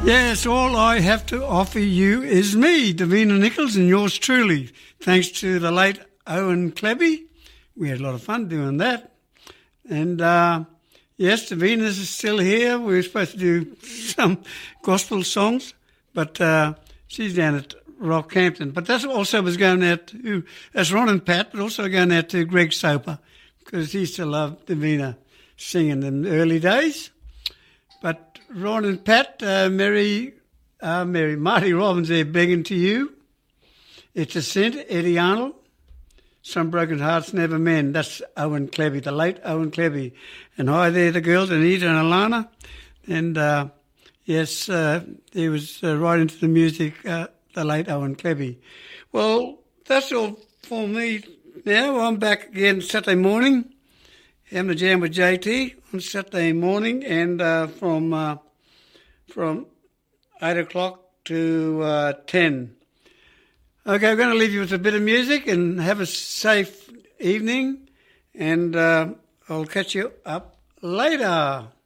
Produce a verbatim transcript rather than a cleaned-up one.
Yes, all I have to offer you is me, Davina Nichols, and yours truly. Thanks to the late Owen Klebby. We had a lot of fun doing that. And, uh, yes, Davina is still here. We were supposed to do some gospel songs, but uh, she's down at Rockhampton. But that also was going out to, that's Ron and Pat, but also going out to Greg Soper, because he used to love Davina singing in the early days. But Ron and Pat, uh, Mary, uh, Mary, Marty Robbins there begging to you. It's a Saint Eddie Arnold. Some broken hearts never mend. That's Owen Klebby, the late Owen Klebby. And hi there, the girls, Anita and Alana. And uh, yes, uh, he was uh, right into the music, uh, the late Owen Klebby. Well, that's all for me now. I'm back again Saturday morning. Having a jam with J T on Saturday morning, and uh, from uh, from eight o'clock to uh, ten. Okay, we're going to leave you with a bit of music and have a safe evening, and uh, I'll catch you up later.